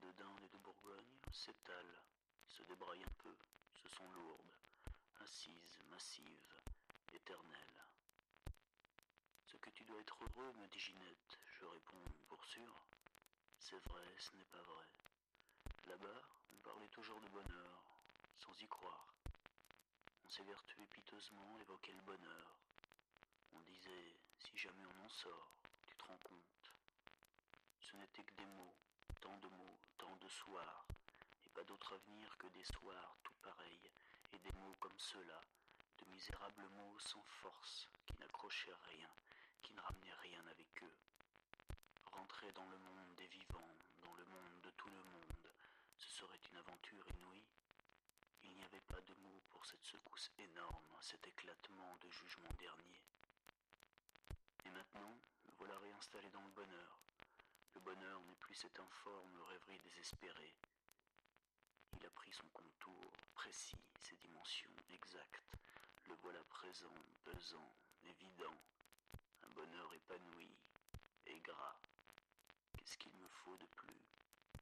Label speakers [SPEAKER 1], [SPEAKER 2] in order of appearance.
[SPEAKER 1] de d'Inde et de Bourgogne s'étalent, se débraillent un peu, se sont lourdes, assises, massives, éternelles. Ce que tu dois être heureux, me dit Ginette. Je réponds, pour sûr. C'est vrai, ce n'est pas vrai. Là-bas, on parlait toujours de bonheur, sans y croire. On s'évertuait piteusement, évoquait le bonheur. On disait, si jamais on en sort, tu te rends compte. Ce n'était que des mots, tant de soirs, et pas d'autre avenir que des soirs tout pareils, et des mots comme ceux-là, de misérables mots sans force, qui n'accrochaient rien, qui ne ramenaient rien avec eux. Rentrer dans le monde des vivants, dans le monde de tout le monde, ce serait une aventure inouïe. Il n'y avait pas de mots pour cette secousse énorme, cet éclatement de jugement dernier. Et maintenant, me voilà réinstallé dans le bonheur. Le bonheur n'est plus cette informe rêverie désespérée. Il a pris son contour précis, ses dimensions exactes. Le voilà présent, pesant, évident. Un bonheur épanoui et gras. Qu'est-ce qu'il me faut de plus ?